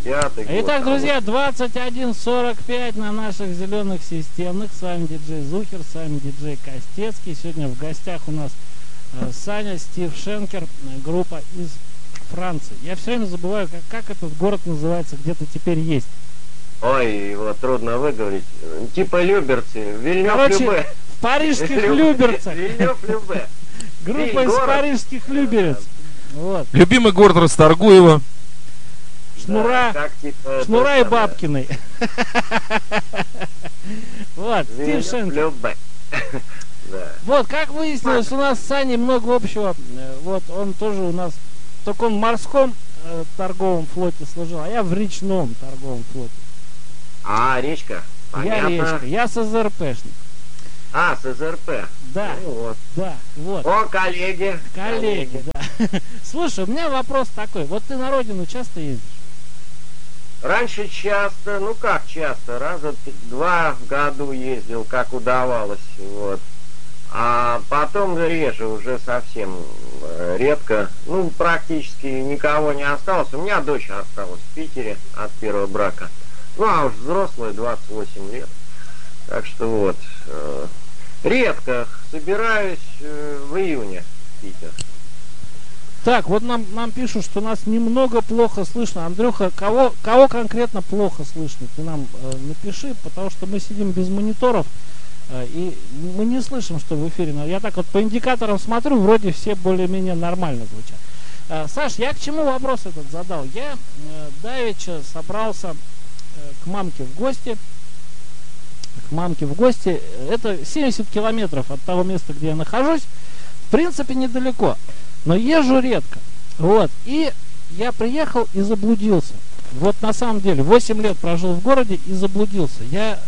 75-й год. Итак, друзья, 21:45 на наших зеленых системных. С вами диджей Зухер, с вами диджей Костецкий. Сегодня в гостях у нас Саня, Стив Шенкер, группа из Франции. Я все время забываю, как этот город называется, где-то теперь есть. Ой, его трудно выговорить. Типа Люберцы. Короче, в парижских Люберцах. Вильнёв-Любе. Группа из парижских Люберец. Вот. Любимый город Расторгуева. Шнура, да, типа Шнура и Бабкиной. Вот, Стив Шенкер. Да. Вот, как выяснилось, у нас с Саней много общего. Вот, он тоже у нас, только он в морском торговом флоте служил, а я в речном торговом флоте. А, речка? Понятно. Я речка, я СЗРПшник. А, СЗРП. Да, ну, вот. Да, вот. О, коллеги. Коллеги, да. Слушай, у меня вопрос такой, вот ты на родину часто ездишь? Раньше часто, ну как часто, раза 2 в году ездил, как удавалось, вот. А потом реже, уже совсем редко, ну практически никого не осталось. У меня дочь осталась в Питере от первого брака, ну а уж взрослая, 28 лет, так что вот. Редко собираюсь в июне в Питер. Так, вот нам пишут, что нас немного плохо слышно. Андрюха, кого конкретно плохо слышно? Ты нам напиши, потому что мы сидим без мониторов, и мы не слышим, что в эфире. Но я так вот по индикаторам смотрю, вроде все более-менее нормально звучат. Саш, я к чему вопрос этот задал? Я давеча собрался к мамке в гости. Это 70 километров от того места, где я нахожусь. В принципе, недалеко. Но езжу редко. Вот. И я приехал и заблудился. Вот на самом деле, 8 лет прожил в городе и заблудился. Я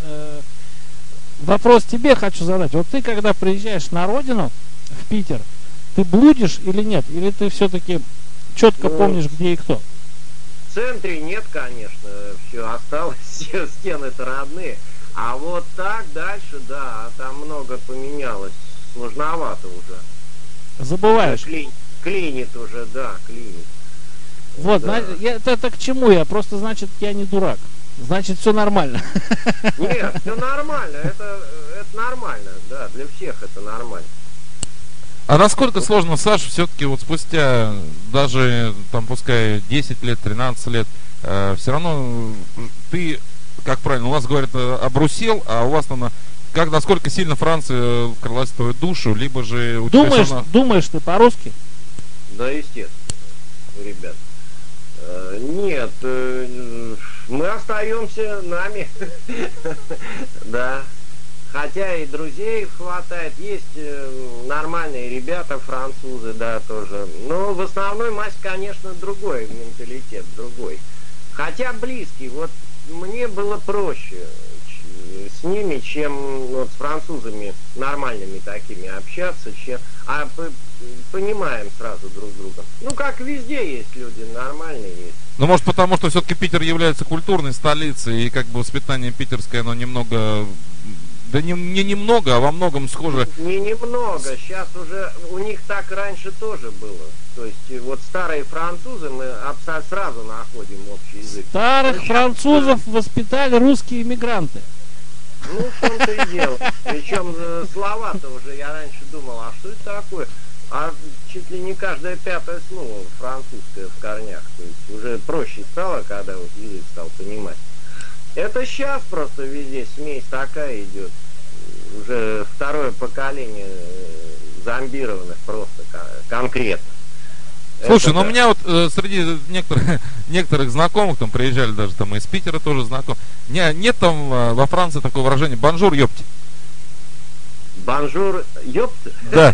вопрос тебе хочу задать. Вот ты, когда приезжаешь на родину, в Питер, ты блудишь или нет? Или ты все-таки четко помнишь, где и кто? В центре нет, конечно. Все осталось, все стены-то родные. А вот так дальше, да, там много поменялось. Сложновато уже. Забываешь. Клинит уже, да, клинит. Вот, да. Это к чему я? Просто, значит, я не дурак. Значит, все нормально. Нет, все нормально. Это нормально, да, для всех это нормально. А насколько сложно, Саша, все-таки вот спустя даже, там, пускай 10 лет, 13 лет, все равно ты, как правильно, у вас говорят, обрусел, а у вас, насколько сильно Франция вкралась в твою душу, либо же... Думаешь ты по-русски? Да, естественно, ребят. Нет, мы остаемся нами. Да. Хотя и друзей хватает, есть нормальные ребята, французы, да, тоже. Но в основной массе, конечно, другой менталитет, другой. Хотя близкий, вот мне было проще с ними, чем вот с французами нормальными такими общаться, понимаем сразу друг друга. Ну, как везде есть люди, нормальные есть. Ну, может, потому что все-таки Питер является культурной столицей, и как бы воспитание питерское, оно немного... Да не немного, а во многом схоже. Не немного. Сейчас уже у них так раньше тоже было. То есть вот старые французы мы сразу находим общий язык. Старых французов воспитали русские иммигранты. Ну, в том-то и дело. Причем слова-то уже я раньше думал, а что это такое? А чуть ли не каждое 5-е слово французское в корнях. То есть уже проще стало, когда вот язык стал понимать. Это сейчас просто везде смесь такая идет. Уже второе поколение зомбированных просто конкретно. Слушай, ну у меня вот среди некоторых знакомых, там приезжали даже там из Питера тоже знакомых, нет там во Франции такого выражения «бонжур, ёпти». Бонжур, ёпти? Да.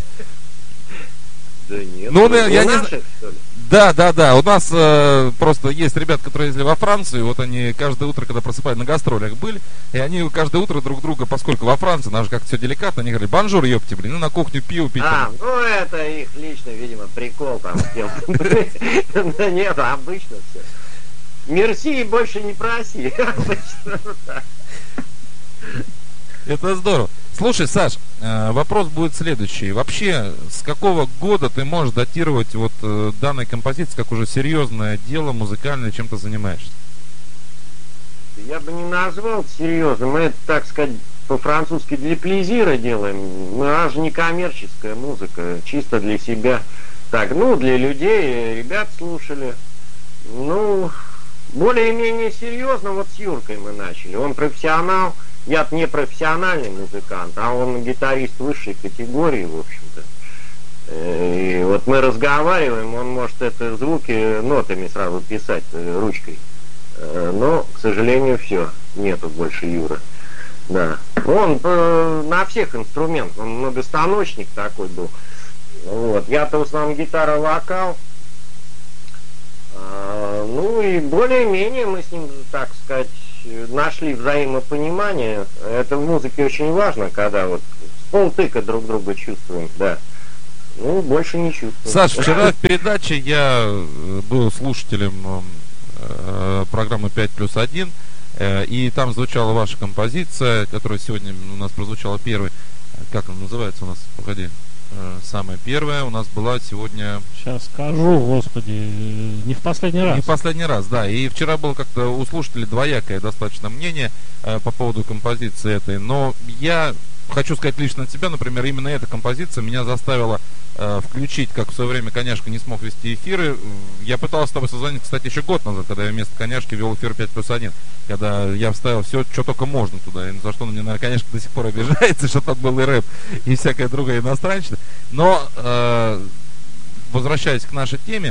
Да нет. Ну, я не знаю. Да. У нас просто есть ребята, которые ездили во Францию, вот они каждое утро, когда просыпались на гастролях были, и они каждое утро друг друга, поскольку во Франции, нам же как-то все деликатно, они говорили, бонжур, ёпти, блин, ну на кухню пиво пить. Ну это их личный, видимо, прикол там. Да нет, обычно все. Мерси и больше не проси. Обычно так. Это здорово. Слушай, Саш, вопрос будет следующий. Вообще, с какого года ты можешь датировать вот данной композиции как уже серьезное дело музыкальное, чем ты занимаешься? Я бы не назвал это серьезным. Мы это, так сказать, по-французски для плезира делаем. Мы же не коммерческая музыка, чисто для себя. Так, ну, для людей, ребят слушали. Ну, более-менее серьезно вот с Юркой мы начали. Он профессионал, я не профессиональный музыкант, а он гитарист высшей категории, в общем-то. И вот мы разговариваем, он может это звуки нотами сразу писать ручкой. Но, к сожалению, все, нету больше Юры. Да. Он на всех инструментах, он многостаночник такой был. Вот. Я-то в основном гитара, вокал. Ну и более-менее мы с ним, так сказать, нашли взаимопонимание. Это в музыке очень важно, когда вот с полтыка друг друга чувствуем, да. Ну, больше не чувствую. Саш, вчера в передаче я был слушателем программы 5+1, и там звучала ваша композиция, которая сегодня у нас прозвучала первой. Как она называется у нас? Погоди. Самая первая у нас была сегодня... Сейчас скажу, господи, не в последний раз. Не в последний раз, да. И вчера было как-то у слушателей двоякое достаточно мнение по поводу композиции этой. Но я хочу сказать лично от себя, например, именно эта композиция меня заставила включить, как в свое время Коняшка не смог вести эфиры. Я пытался с тобой созвонить, кстати, еще год назад, когда я вместо Коняшки вел эфир 5+1, когда я вставил все, что только можно туда, и за что на меня, наверное, Коняшка до сих пор обижается, что там был и рэп, и всякая другая иностранщина. Но, возвращаясь к нашей теме,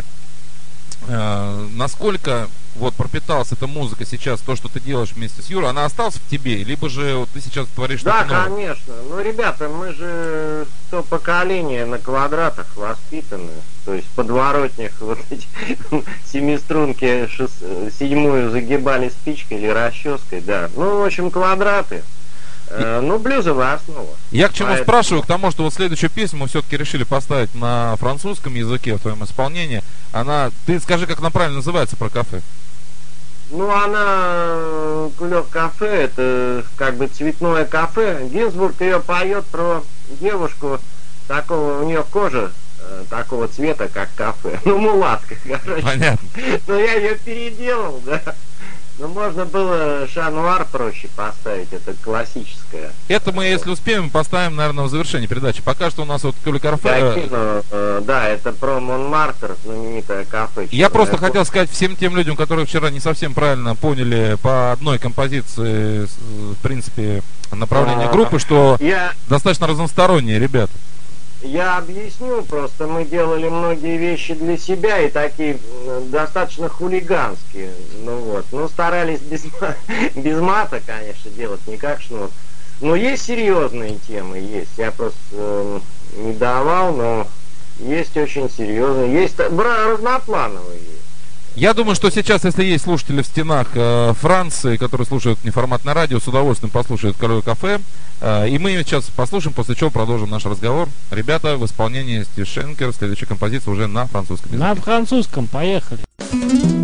насколько вот пропиталась эта музыка сейчас, то, что ты делаешь вместе с Юрой, она осталась в тебе, либо же вот ты сейчас творишь что-то новое? Да, конечно. Ну, ребята, мы же то поколение на квадратах воспитаны. То есть в подворотнях вот эти семиструнки седьмую загибали спичкой или расческой, да. Ну, в общем, квадраты. Ну, блюзовая основа. Я к чему спрашиваю? К тому, что вот следующую песню мы все-таки решили поставить на французском языке в твоем исполнении. Она, ты скажи, как она правильно называется про кафе? Ну, она Кулек кафе, это как бы цветное кафе. Гинзбург ее поет про девушку такого, у нее кожа такого цвета, как кафе. Ну, мулатка, короче. Понятно. Но я ее переделал, да. Ну, можно было Шануар проще поставить, это классическое. Это мы, если успеем, поставим, наверное, в завершении передачи. Пока что у нас вот Кулек кафе. Да, это про Монмартр, знаменитое кафе. Я просто хотел сказать всем тем людям, которые вчера не совсем правильно поняли по одной композиции, в принципе, направление группы, что достаточно разносторонние ребята. Я объясню, просто мы делали многие вещи для себя и такие достаточно хулиганские. Ну вот, ну старались без мата, конечно, делать не как шнур. Но есть серьезные темы, есть. Я просто не давал, но есть очень серьезные, есть разноплановые. Я думаю, что сейчас, если есть слушатели в стенах Франции, которые слушают неформатное радио, с удовольствием послушают Кулек кафе. И мы сейчас послушаем, после чего продолжим наш разговор. Ребята, в исполнении Стив Шенкер, следующая композиция уже на французском языке. На французском, поехали.